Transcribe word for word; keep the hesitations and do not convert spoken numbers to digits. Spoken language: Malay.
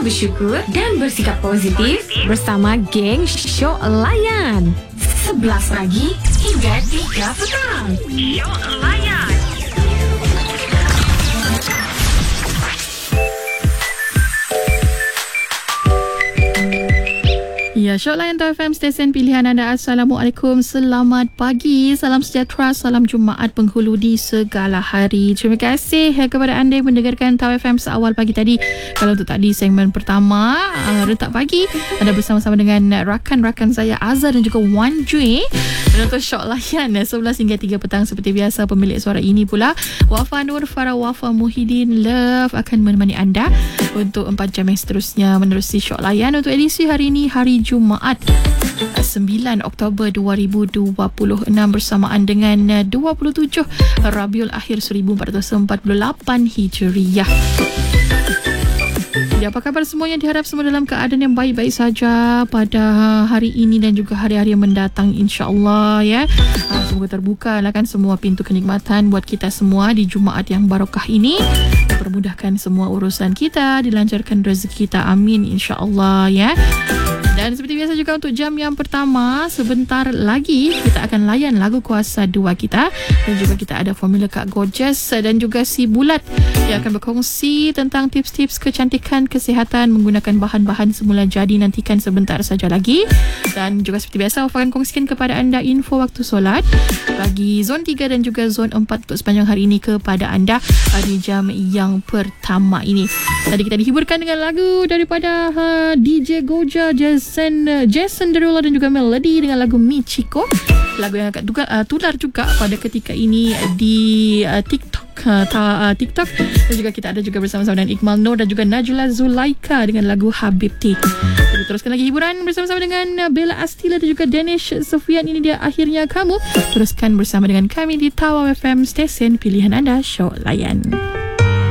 bersyukur dan bersikap positif bersama geng Syok Layan. sebelas pagi hingga tiga petang. Syok Layan. Ya, Syok Layan F M, stesen pilihan anda. Assalamualaikum, selamat pagi, salam sejahtera, salam Jumaat penghulu di segala hari. Terima kasih kepada anda yang mendengarkan Tau F M seawal pagi tadi. Kalau untuk tadi segmen pertama, uh, Retak Pagi, anda bersama-sama dengan rakan-rakan saya Azhar dan juga Wan Jui. Dan untuk Syok Layan sebelas hingga tiga petang seperti biasa, pemilik suara ini pula Wafa Nur Farah Wafa Muhyiddin Love akan menemani anda untuk empat jam yang seterusnya menerusi Syok Layan untuk edisi hari ini, hari Jumaat sembilan Oktober dua ribu dua puluh enam bersamaan dengan dua puluh tujuh Rabiul Akhir seribu empat ratus empat puluh lapan Hijriah. Ya, apa khabar semuanya? Diharap semua dalam keadaan yang baik-baik saja pada hari ini dan juga hari-hari yang mendatang, insya-Allah ya. Semoga terbuka lah kan semua pintu kenikmatan buat kita semua di Jumaat yang barokah ini. Dipermudahkan semua urusan kita, dilancarkan rezeki kita, amin, insya-Allah ya. Dan seperti biasa juga untuk jam yang pertama, sebentar lagi kita akan layan lagu kuasa dua kita. Dan juga kita ada formula Kak Gorgeous dan juga si Bulat yang akan berkongsi tentang tips-tips kecantikan, kesihatan menggunakan bahan-bahan semula jadi. Nantikan sebentar saja lagi. Dan juga seperti biasa, Wafa akan kongsikan kepada anda info waktu solat bagi zon tiga dan juga zon empat untuk sepanjang hari ini kepada anda di jam yang pertama ini. Tadi kita dihiburkan dengan lagu daripada uh, D J Goja, Jason, uh, Jason Derulo dan juga Melody dengan lagu Michiko. Lagu yang akan juga, uh, tular juga pada ketika ini di uh, TikTok. Uh, ta, uh, TikTok. Dan juga kita ada juga bersama-sama dengan Iqmal Nur dan juga Najula Zulaika dengan lagu Habibti. Jadi teruskan lagi hiburan bersama-sama dengan uh, Bella Astila dan juga Danish Sofian. Ini dia Akhirnya Kamu. Teruskan bersama dengan kami di Tau F M, stesen pilihan anda, Syok Layan.